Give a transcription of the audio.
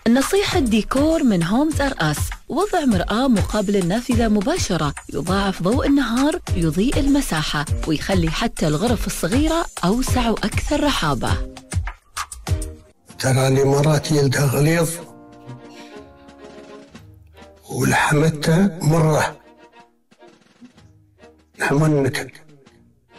نصيحة ديكور من هومز ار اس: وضع مرآة مقابل النافذة مباشرة يضاعف ضوء النهار، يضيء المساحة ويخلي حتى الغرف الصغيرة أوسع وأكثر رحابة. ترى لي مرات يلدها غليظ ولحمتها مرة لحم النكد.